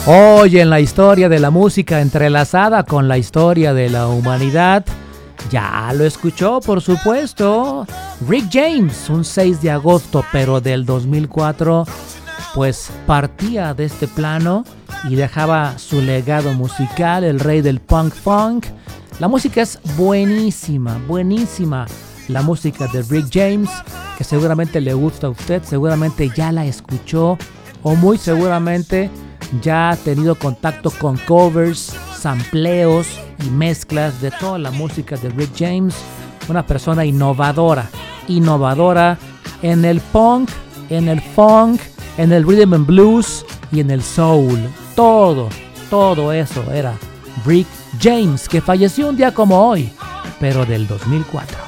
Hoy en la historia de la música entrelazada con la historia de la humanidad, ya lo escuchó, por supuesto, Rick James, un 6 de agosto, pero del 2004, pues partía de este plano y dejaba su legado musical, el rey del punk funk. La música es buenísima, buenísima. La música de Rick James, que seguramente le gusta a usted, seguramente ya la escuchó o muy seguramente ya ha tenido contacto con covers, sampleos y mezclas de toda la música de Rick James. Una persona innovadora en el punk, en el funk, en el rhythm and blues y en el soul. Todo eso era Rick James, que falleció un día como hoy, pero del 2004.